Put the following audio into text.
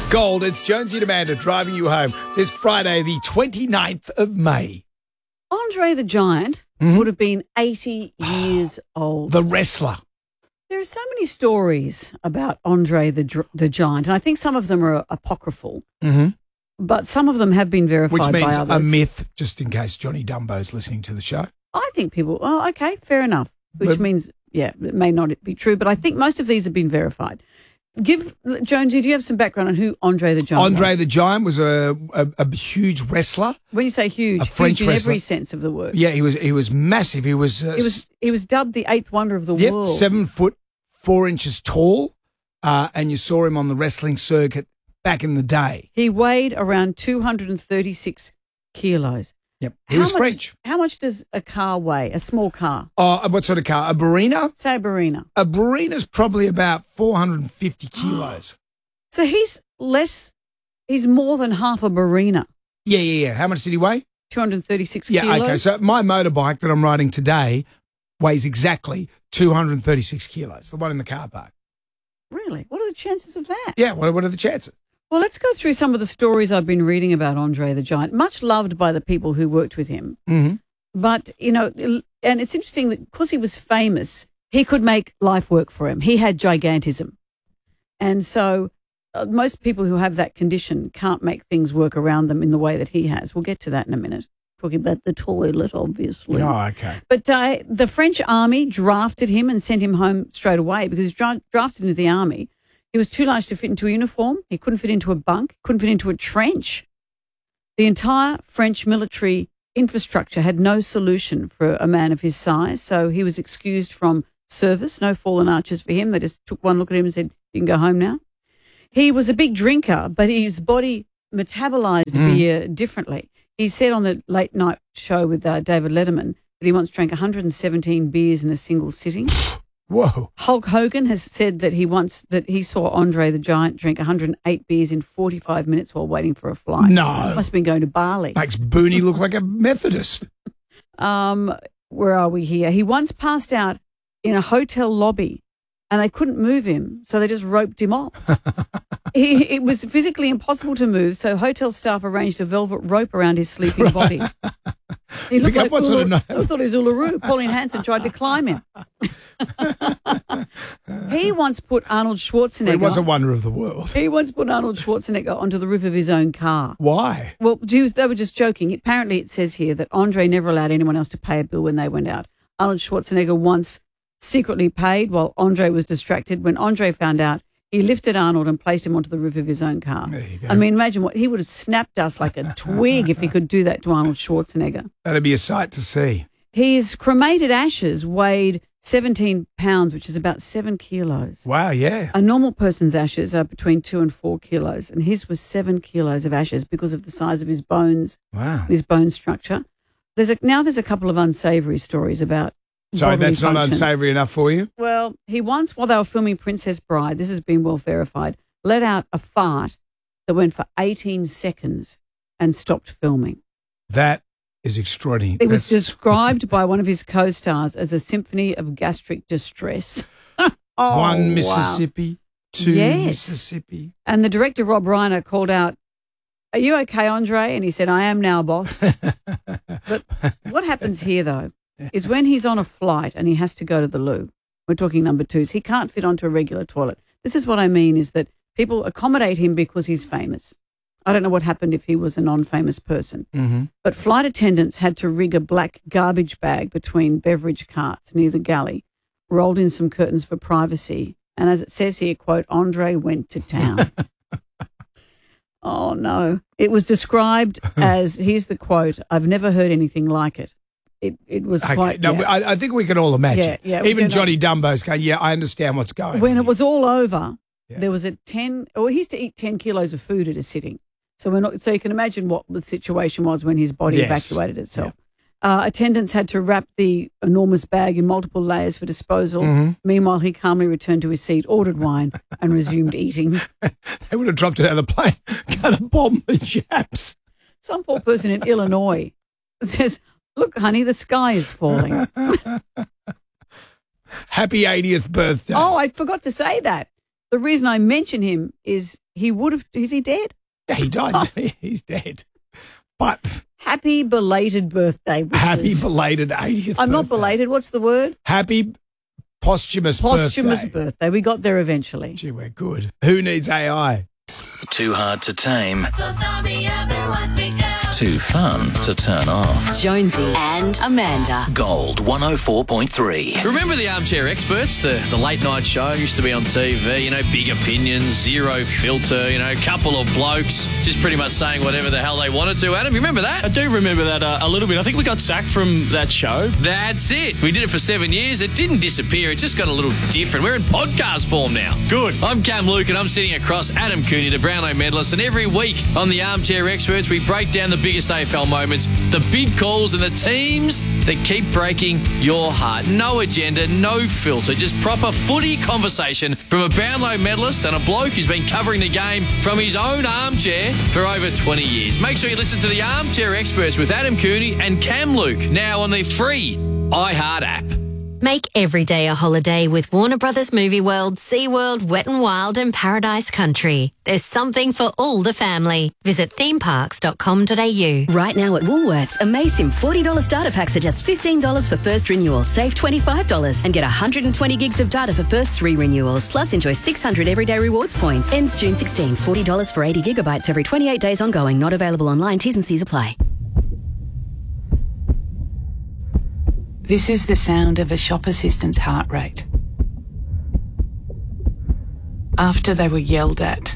Gold, it's Jonesy and Amanda driving you home this Friday, the 29th of May. Andre the Giant would have been 80 years old. The wrestler. There are so many stories about Andre the Giant, and I think some of them are apocryphal, but some of them have been verified Which means by others. a myth, just in case Johnny Dumbo's listening to the show. I think people, okay, fair enough, which means, it may not be true, but I think most of these have been verified. Jonesy, do you have some background on who Andre the Giant was? Andre the Giant was a huge wrestler. When you say huge, A French huge in wrestler. every sense of the word. Yeah, he was massive. He was dubbed the eighth wonder of the world. 7 foot 4 inches tall, and you saw him on the wrestling circuit back in the day. He weighed around 236 kilos. Yep, he was French. How much does a car weigh, a small car? What sort of car? A Barina? Say a Barina. A Barina's probably about 450 kilos. So he's more than half a Barina. Yeah. How much did he weigh? 236 Yeah, kilos. okay. So my motorbike that I'm riding today weighs exactly 236 kilos, the one in the car park. Really? What are the chances of that? Yeah, what are the chances? Well, let's go through some of the stories I've been reading about Andre the Giant, much loved by the people who worked with him. Mm-hmm. But, and it's interesting that because he was famous, he could make life work for him. He had gigantism. And so most people who have that condition can't make things work around them in the way that he has. We'll get to that in a minute. Talking about the toilet, obviously. Oh, okay. But the French army drafted him and sent him home straight away because he was drafted into the army. He was too large to fit into a uniform. He couldn't fit into a bunk, couldn't fit into a trench. The entire French military infrastructure had no solution for a man of his size, so he was excused from service. No fallen arches for him. They just took one look at him and said, "You can go home now." He was a big drinker, but his body metabolized beer differently. He said on the late night show with David Letterman that he once drank 117 beers in a single sitting. Whoa. Hulk Hogan has said that he saw Andre the Giant drink 108 beers in 45 minutes while waiting for a flight. No. Must have been going to Bali. Makes Booney look like a Methodist. Where are we here? He once passed out in a hotel lobby and they couldn't move him, so they just roped him off. It was physically impossible to move, so hotel staff arranged a velvet rope around his sleeping body. He looked like what sort of I thought he was Uluru. Pauline Hanson tried to climb him. He once put Arnold Schwarzenegger. He was a wonder of the world. He once put Arnold Schwarzenegger onto the roof of his own car. Why? Well, they were just joking. Apparently, it says here that Andre never allowed anyone else to pay a bill when they went out. Arnold Schwarzenegger once secretly paid while Andre was distracted. When Andre found out, he lifted Arnold and placed him onto the roof of his own car. There you go. I mean, imagine what he would have snapped us like a twig if he could do that to Arnold Schwarzenegger. That'd be a sight to see. His cremated ashes weighed 17 pounds, which is about 7 kilos. Wow, yeah. A normal person's ashes are between 2 and 4 kilos, and his was 7 kilos of ashes because of the size of his bones, Wow. his bone structure. There's a couple of unsavoury stories about Sorry, bodily that's not function. unsavoury enough for you? Well, he once, while they were filming Princess Bride, this has been well verified, let out a fart that went for 18 seconds and stopped filming. That is extraordinary. It was described by one of his co-stars as a symphony of gastric distress. One wow. Mississippi, two Yes. Mississippi. And the director, Rob Reiner, called out, "Are you okay, Andre?" And he said, "I am now, boss." But what happens here, though, is when he's on a flight and he has to go to the loo, we're talking number twos, he can't fit onto a regular toilet. This is what I mean is that people accommodate him because he's famous. I don't know what happened if he was a non-famous person. Mm-hmm. But flight attendants had to rig a black garbage bag between beverage carts near the galley, rolled in some curtains for privacy, and as it says here, quote, Andre went to town. Oh, no. It was described as, here's the quote, "I've never heard anything like it." It was Okay. quite... No, yeah. I think we can all imagine. Yeah, we Even can Johnny Dumbo's going, yeah, I understand what's going When on. it was all over, Yeah. there was he used to eat 10 kilos of food at a sitting. So you can imagine what the situation was when his body Yes. evacuated itself. Attendants had to wrap the enormous bag in multiple layers for disposal. Meanwhile, he calmly returned to his seat, ordered wine, and resumed eating. They would have dropped it out of the plane. Going to bomb the Japs. Some poor person in Illinois says, "Look, honey, the sky is falling." Happy 80th birthday. Oh, I forgot to say that. The reason I mention him is is he dead? Yeah, he died. He's dead. But happy belated birthday. Happy belated 80th I'm not birthday. belated. What's the word? Happy posthumous birthday. We got there eventually. Gee, we're good. Who needs AI? Too hard to tame. Too fun to turn off. Jonesy and Amanda. Gold 104.3. Remember the Armchair Experts, the late night show used to be on TV, you know, big opinions, zero filter, you know, couple of blokes just pretty much saying whatever the hell they wanted to. Adam, you remember that? I do remember that a little bit. I think we got sacked from that show. That's it. We did it for 7 years. It didn't disappear. It just got a little different. We're in podcast form now. Good. I'm Cam Luke and I'm sitting across Adam Cooney, the Brownlow medalist, and every week on the Armchair Experts, we break down the biggest AFL moments, the big calls and the teams that keep breaking your heart. No agenda, no filter, just proper footy conversation from a Brownlow medalist and a bloke who's been covering the game from his own armchair for over 20 years. Make sure you listen to the Armchair Experts with Adam Cooney and Cam Luke now on the free iHeart app. Make every day a holiday with Warner Brothers Movie World, SeaWorld, Wet n Wild and Paradise Country. There's something for all the family. Visit themeparks.com.au. Right now at Woolworths, amazing $40 starter packs are just $15 for first renewal. Save $25 and get 120 gigs of data for first 3 renewals. Plus enjoy 600 everyday rewards points. Ends June 16. $40 for 80 gigabytes every 28 days ongoing. Not available online. T's and C's apply. This is the sound of a shop assistant's heart rate. After they were yelled at,